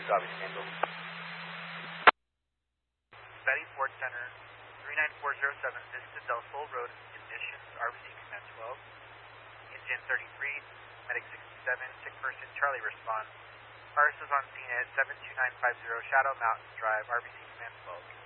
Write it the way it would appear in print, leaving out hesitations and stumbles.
Copy, Scandal. Betty Ford Center, 39407, Vista del Sol Road, conditions, RBC Command 12, Engine 33, Medic 67, sick person, Charlie respond. RS is on scene at 72950 Shadow Mountain Drive, RBC Command 12.